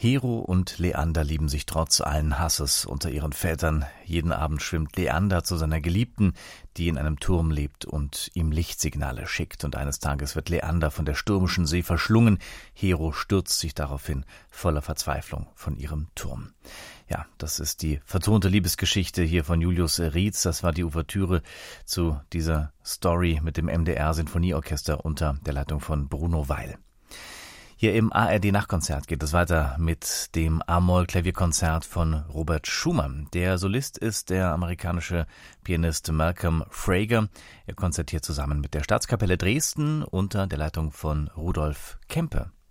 Hero und Leander lieben sich trotz allen Hasses unter ihren Vätern. Jeden Abend schwimmt Leander zu seiner Geliebten, die in einem Turm lebt und ihm Lichtsignale schickt. Und eines Tages wird Leander von der stürmischen See verschlungen. Hero stürzt sich daraufhin voller Verzweiflung von ihrem Turm. Ja, das ist die vertonte Liebesgeschichte hier von Julius Rietz. Das war die Ouvertüre zu dieser Story mit dem MDR-Sinfonieorchester unter der Leitung von Bruno Weil. Hier im ARD-Nachtkonzert geht es weiter mit dem A-Moll-Klavierkonzert von Robert Schumann. Der Solist ist der amerikanische Pianist Malcolm Frager. Er konzertiert zusammen mit der Staatskapelle Dresden unter der Leitung von Rudolf Kempe.